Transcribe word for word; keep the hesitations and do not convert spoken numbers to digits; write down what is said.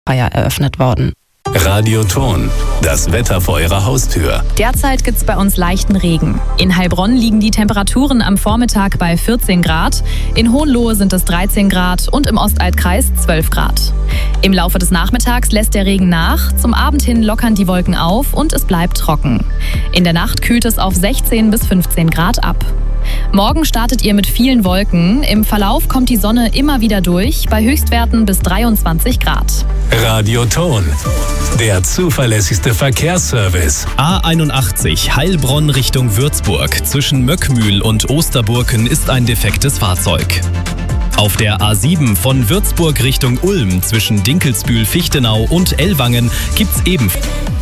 Feier eröffnet worden. Radioton, das Wetter vor Ihrer Haustür. Derzeit gibt es bei uns leichten Regen. In Heilbronn liegen die Temperaturen am Vormittag bei vierzehn Grad, in Hohenlohe sind es dreizehn Grad und im Ostaltkreis zwölf Grad. Im Laufe des Nachmittags lässt der Regen nach, zum Abend hin lockern die Wolken auf und es bleibt trocken. In der Nacht kühlt es auf sechzehn bis fünfzehn Grad ab. Morgen startet ihr mit vielen Wolken. Im Verlauf kommt die Sonne immer wieder durch, bei Höchstwerten bis dreiundzwanzig Grad. Radioton, der zuverlässigste Verkehrsservice. A einundachtzig Heilbronn Richtung Würzburg. Zwischen Möckmühl und Osterburken ist ein defektes Fahrzeug. Auf der A sieben von Würzburg Richtung Ulm zwischen Dinkelsbühl-Fichtenau und Ellwangen gibt's ebenfalls